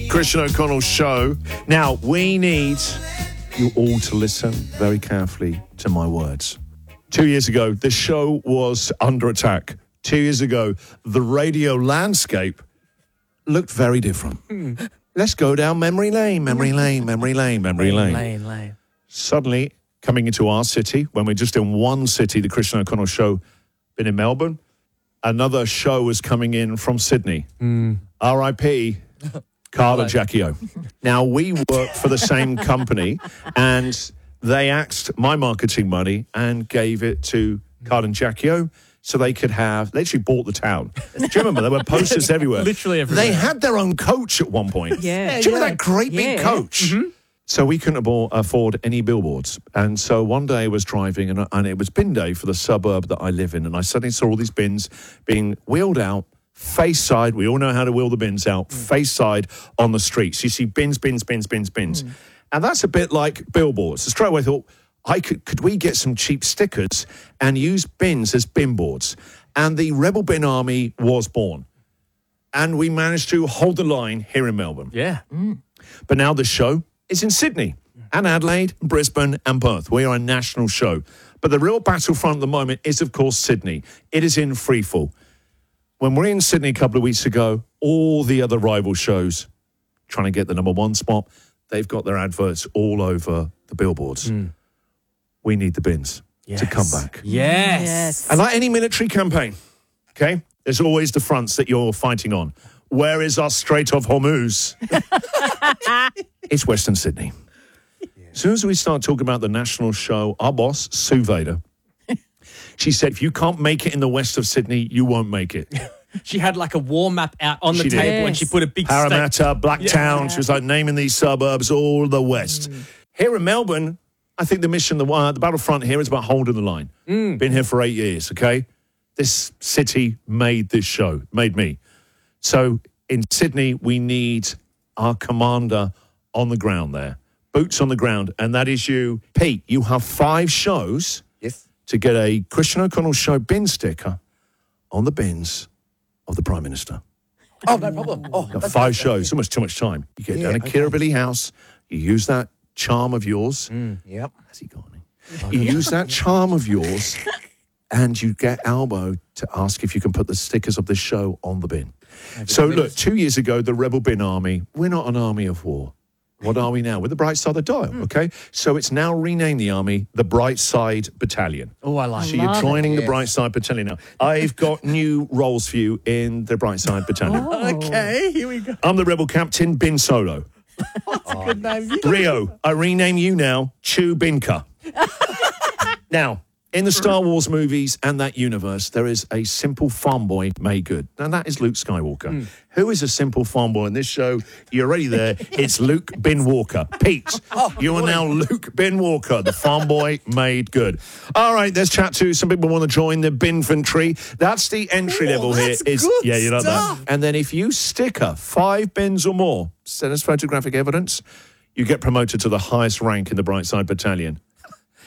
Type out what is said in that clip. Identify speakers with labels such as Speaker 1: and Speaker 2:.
Speaker 1: Christian O'Connell Show. Now, we need you all to listen very carefully to my words. 2 years ago, the show was under attack. 2 years ago, the radio landscape looked very different. Let's go down memory lane, memory lane, memory lane, memory lane. Suddenly, coming into our city, when we're just in one city, the Christian O'Connell Show, been in Melbourne, another show was coming in from Sydney. R.I.P. Carl and Jackie O. Now, we work for the same company, and they axed my marketing money and gave it to Carl and Jackie O so they could have, they actually bought the town. Do you remember? There were posters everywhere.
Speaker 2: Literally everywhere.
Speaker 1: They had their own coach at one point. Do you remember that great big coach? So we couldn't afford any billboards. And so one day I was driving, and it was bin day for the suburb that I live in, and I suddenly saw all these bins being wheeled out, face side. We all know how to wheel the bins out, face side on the streets. You see bins. And that's a bit like billboards. So straight away I thought, could we get some cheap stickers and use bins as bin boards? And the Rebel Bin Army was born. And we managed to hold the line here in Melbourne.
Speaker 2: Yeah.
Speaker 1: But now the show is in Sydney and Adelaide, Brisbane and Perth. We are a national show. But the real battlefront at the moment is, of course, Sydney. It is in freefall. When we were in Sydney a couple of weeks ago, all the other rival shows trying to get the number one spot, they've got their adverts all over the billboards. We need the bins to come back.
Speaker 2: Yes.
Speaker 1: And like any military campaign, okay, there's always the fronts that you're fighting on. Where is our Strait of Hormuz? It's Western Sydney. As soon as we start talking about the national show, our boss, Sue Vader, she said, if you can't make it in the west of Sydney, you won't make it.
Speaker 2: She had like a war map out on the
Speaker 1: She did.
Speaker 2: table and she put a big
Speaker 1: Parramatta, Blacktown. She was like naming these suburbs, all the west. Here in Melbourne, I think the mission, the battlefront here is about holding the line. Been here for 8 years, okay? This city made this show, made me. So in Sydney, we need our commander on the ground there. Boots on the ground, and that is you. Pete, you have 5 shows to get a Christian O'Connell Show bin sticker on the bins of the Prime Minister.
Speaker 3: Oh, no problem. Oh,
Speaker 1: Got 5 shows, almost too much time. You get down to Kirribilli House, you use that charm of yours.
Speaker 3: Yep.
Speaker 1: Has he got any? You use that charm of yours, and you get Albo to ask if you can put the stickers of the show on the bin. So look, 2 years ago, the Rebel Bin Army, we're not an army of war. What are we now? We're the Bright Side of the Dial, okay? So it's now renamed the Army the Bright Side Battalion.
Speaker 2: Oh, I like
Speaker 1: So
Speaker 2: it.
Speaker 1: you're joining the Bright Side Battalion now. I've got new roles for you in the Bright Side Battalion.
Speaker 2: Okay, here we go.
Speaker 1: I'm the Rebel Captain, Bin Solo.
Speaker 2: That's a good name.
Speaker 1: Rio, I rename you now Chewbinka. Now, in the Star Wars movies and that universe, there is a simple farm boy made good. Now, that is Luke Skywalker. Who is a simple farm boy in this show? You're already there. It's Luke Bin Walker. Pete, you are now Luke Bin Walker, the farm boy made good. All right, let's chat to some people who want to join the Binfantry. That's the entry level here. Yeah, you know that. And then if you sticker 5 bins or more, send us photographic evidence, you get promoted to the highest rank in the Bright Side Battalion.